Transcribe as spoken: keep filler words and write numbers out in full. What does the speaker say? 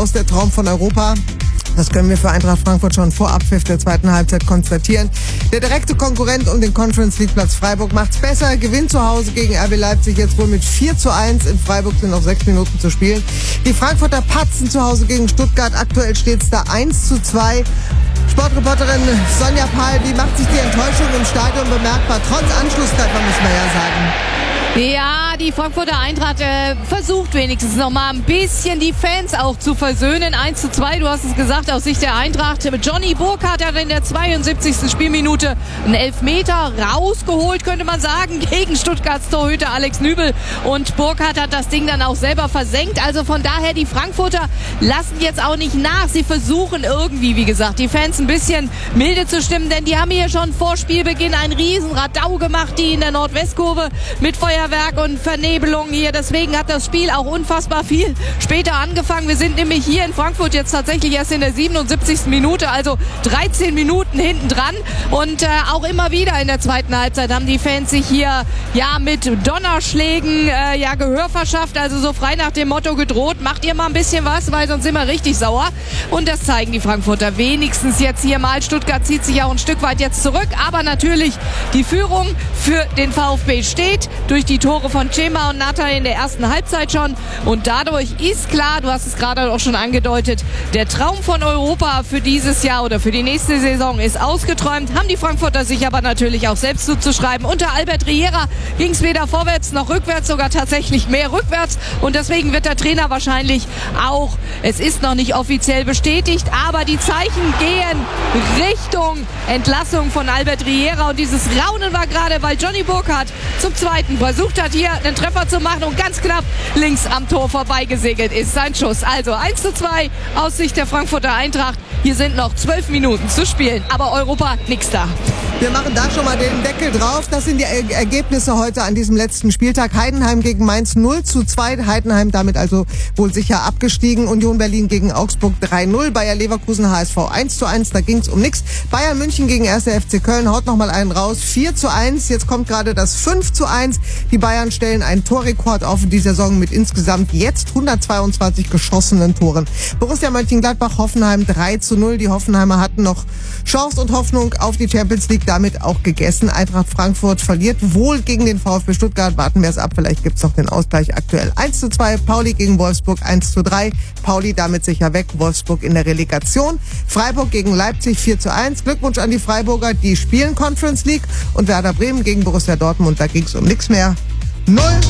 aus der Traum von Europa. Das können wir für Eintracht Frankfurt schon vor Abpfiff der zweiten Halbzeit konstatieren. Der direkte Konkurrent um den Conference League Platz Freiburg macht's besser, gewinnt zu Hause gegen R B Leipzig jetzt wohl mit vier zu eins. In Freiburg sind noch sechs Minuten zu spielen. Die Frankfurter patzen zu Hause gegen Stuttgart. Aktuell steht's da eins zu zwei. Sportreporterin Sonja Pahl, wie macht sich die Enttäuschung im Stadion bemerkbar? Trotz Anschlusstreffer, muss man ja sagen. Ja, die Frankfurter Eintracht äh, versucht wenigstens noch mal ein bisschen die Fans auch zu versöhnen. eins zu zwei, du hast es gesagt, aus Sicht der Eintracht. Johnny Burkhardt hat in der zweiundsiebzigsten Spielminute einen Elfmeter rausgeholt, könnte man sagen, gegen Stuttgarts Torhüter Alex Nübel. Und Burkhardt hat das Ding dann auch selber versenkt. Also von daher, die Frankfurter lassen jetzt auch nicht nach. Sie versuchen irgendwie, wie gesagt, die Fans ein bisschen milde zu stimmen, denn die haben hier schon vor Spielbeginn ein riesen Radau gemacht, die in der Nordwestkurve mit Feuerwerk und Vernebelung hier. Deswegen hat das Spiel auch unfassbar viel später angefangen. Wir sind nämlich hier in Frankfurt jetzt tatsächlich erst in der siebenundsiebzigsten Minute, also dreizehn Minuten hinten dran. Und äh, auch immer wieder in der zweiten Halbzeit haben die Fans sich hier ja mit Donnerschlägen äh, ja Gehör verschafft. Also so frei nach dem Motto gedroht, macht ihr mal ein bisschen was, weil sonst sind wir richtig sauer. Und das zeigen die Frankfurter wenigstens jetzt hier mal. Stuttgart zieht sich auch ein Stück weit jetzt zurück. Aber natürlich die Führung für den VfB steht durch die Tore von Cema und Nata in der ersten Halbzeit schon. Und dadurch ist klar, du hast es gerade auch schon angedeutet, der Traum von Europa für dieses Jahr oder für die nächste Saison ist ausgeträumt. Haben die Frankfurter sich aber natürlich auch selbst zuzuschreiben. Unter Albert Riera ging es weder vorwärts noch rückwärts, sogar tatsächlich mehr rückwärts. Und deswegen wird der Trainer wahrscheinlich auch, es ist noch nicht offiziell bestätigt, aber die Zeichen gehen Richtung Entlassung von Albert Riera. Und dieses Raunen war gerade, weil Johnny Burkhardt zum zweiten versucht hat, hier einen Treffer zu machen und ganz knapp links am Tor vorbeigesegelt ist sein Schuss. Also eins zu zwei aus Sicht der Frankfurter Eintracht. Hier sind noch zwölf Minuten zu spielen, aber Europa nix da. Wir machen da schon mal den Deckel drauf. Das sind die er- Ergebnisse heute an diesem letzten Spieltag. Heidenheim gegen Mainz null zu zwei. Heidenheim damit also wohl sicher abgestiegen. Union Berlin gegen Augsburg drei null. Bayer Leverkusen H S V eins zu eins. Da ging's um nichts. Bayern München gegen erster F C Köln. Haut noch mal einen raus. vier zu eins. Jetzt kommt gerade das fünf zu eins. Die Bayern stellen einen Torrekord auf in dieser Saison mit insgesamt jetzt hundertzweiundzwanzig geschossenen Toren. Borussia Mönchengladbach Hoffenheim drei zu null. Die Hoffenheimer hatten noch Chance und Hoffnung auf die Champions League damit auch gegessen. Eintracht Frankfurt verliert wohl gegen den VfB Stuttgart. Warten wir es ab, vielleicht gibt's noch den Ausgleich aktuell. eins zu zwei, Pauli gegen Wolfsburg eins zu drei. Pauli damit sicher weg, Wolfsburg in der Relegation. Freiburg gegen Leipzig vier zu eins. Glückwunsch an die Freiburger, die spielen Conference League. Und Werder Bremen gegen Borussia Dortmund, da ging's um nichts mehr. null